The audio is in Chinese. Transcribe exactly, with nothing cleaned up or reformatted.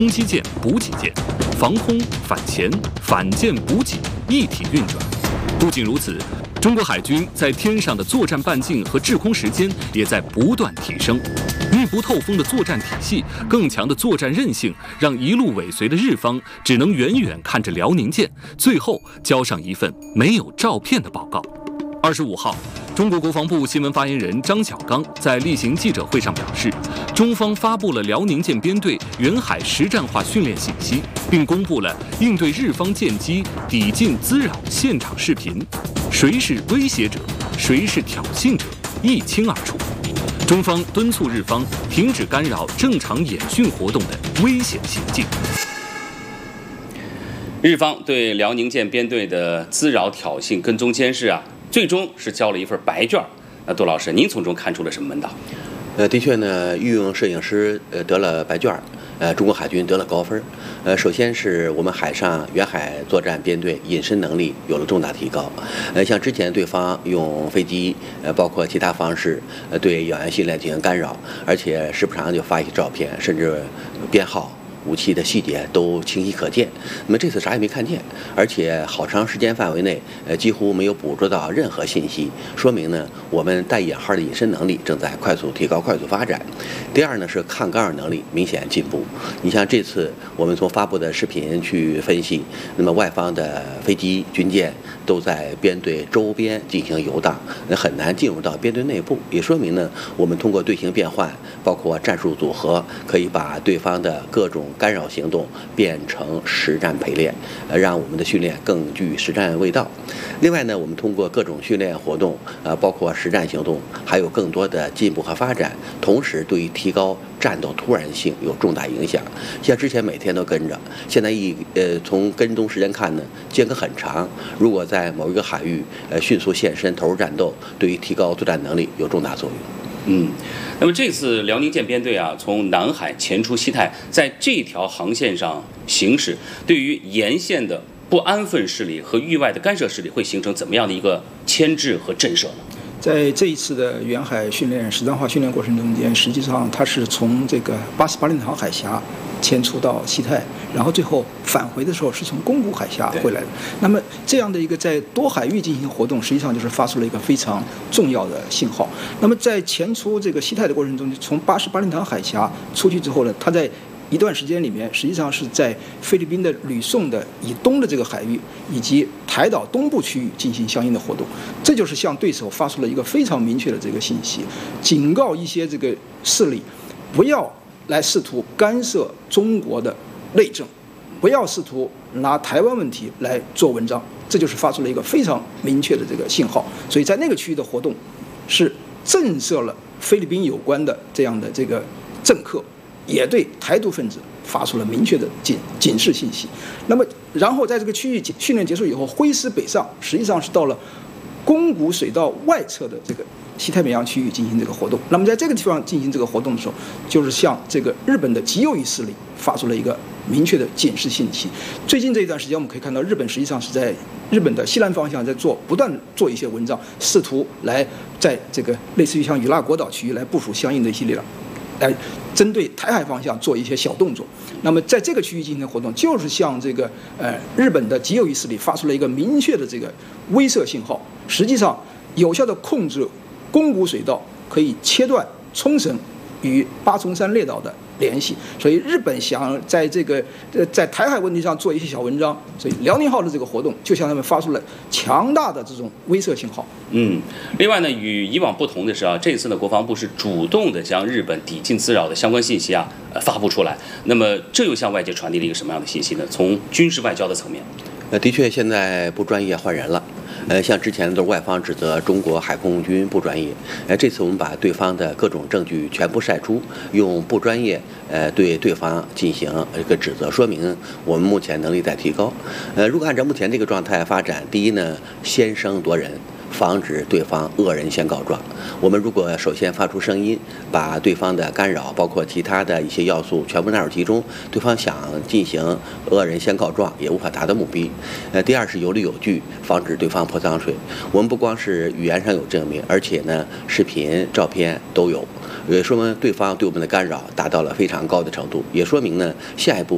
攻击舰、补给舰，防空、反潜、反舰、补给一体运转。不仅如此，中国海军在天上的作战半径和制空时间也在不断提升。密不透风的作战体系，更强的作战韧性，让一路尾随的日方只能远远看着辽宁舰，最后交上一份没有照片的报告。二十五号，中国国防部新闻发言人张晓刚在例行记者会上表示，中方发布了辽宁舰编队远海实战化训练信息，并公布了应对日方舰机抵近滋扰现场视频，谁是威胁者，谁是挑衅者，一清二楚。中方敦促日方停止干扰正常演训活动的危险行径。 日方对辽宁舰编队的滋扰、挑衅、跟踪监视啊，最终是交了一份白卷。那杜老师，您从中看出了什么门道？ 呃，的确呢，御用摄影师呃得了白卷，呃，中国海军得了高分。呃，首先是我们海上远海作战编队隐身能力有了重大提高。呃，像之前对方用飞机，呃，包括其他方式，呃，对演员训练进行干扰，而且时不常就发一些照片，甚至编号。武器的细节都清晰可见，那么这次啥也没看见，而且好长时间范围内，呃，几乎没有捕捉到任何信息，说明呢，我们带引号的隐身能力正在快速提高、快速发展。第二呢，是抗干扰能力明显进步。你像这次我们从发布的视频去分析，那么外方的飞机、军舰都在编队周边进行游荡，那很难进入到编队内部，也说明呢，我们通过队形变换，包括战术组合，可以把对方的各种干扰行动变成实战陪练，呃，让我们的训练更具实战味道。另外呢，我们通过各种训练活动，呃，包括实战行动，还有更多的进步和发展，同时对于提高战斗突然性有重大影响。像之前每天都跟着，现在一呃从跟踪时间看呢，间隔很长。如果在某一个海域呃迅速现身投入战斗，对于提高作战能力有重大作用。 嗯，那么这次辽宁舰编队啊，从南海前出西太，在这条航线上行驶，对于沿线的不安分势力和域外的干涉势力，会形成怎么样的一个牵制和震慑呢？ 在这一次的远海训练、实战化训练过程中间，实际上它是从这个巴士巴令堂海峡迁出到西太，然后最后返回的时候是从宫古海峡回来的。那么这样的一个在多海域进行活动，实际上就是发出了一个非常重要的信号。那么在前出这个西太的过程中，从巴士巴令堂海峡出去之后呢，它在一段时间里面，实际上是在菲律宾的吕宋的以东的这个海域以及台岛东部区域进行相应的活动，这就是向对手发出了一个非常明确的这个信息，警告一些这个势力不要来试图干涉中国的内政，不要试图拿台湾问题来做文章，这就是发出了一个非常明确的这个信号。所以在那个区域的活动是震慑了菲律宾有关的这样的这个政客，也对台独分子发出了明确的警警示信息。那么，然后在这个区域训练结束以后，挥师北上，实际上是到了宫古水道外侧的这个西太平洋区域进行这个活动。那么在这个地方进行这个活动的时候，就是向这个日本的极右翼势力发出了一个明确的警示信息。最近这一段时间，我们可以看到，日本实际上是在日本的西南方向在做不断做一些文章，试图来在这个类似于像与那国岛区域来部署相应的一些力量，来针对台海方向做一些小动作。那么在这个区域进行的活动，就是向这个呃日本的极右翼势力发出了一个明确的这个威慑信号，实际上有效的控制宫古水道，可以切断冲绳与八重山列岛的联系。所以日本想在这个呃在台海问题上做一些小文章，所以辽宁号的这个活动就向他们发出了强大的这种威慑信号。 嗯，另外呢，与以往不同的是啊，这次呢，国防部是主动的将日本抵近滋扰的相关信息啊，呃，发布出来。那么，这又向外界传递了一个什么样的信息呢？从军事外交的层面， 呃，的确，现在不专业换人了。呃，像之前都是外方指责中国海空军不专业，呃，这次我们把对方的各种证据全部晒出，用不专业呃对对方进行一个指责，说明我们目前能力在提高。呃，如果按照目前这个状态发展，第一呢，先声夺人，防止对方恶人先告状。我们如果首先发出声音，把对方的干扰，包括其他的一些要素全部纳入其中，对方想进行恶人先告状，也无法达到目的。呃，第二是有理有据，防止对方泼脏水。我们不光是语言上有证明，而且呢，视频、照片都有，也说明对方对我们的干扰达到了非常高的程度，也说明呢，下一步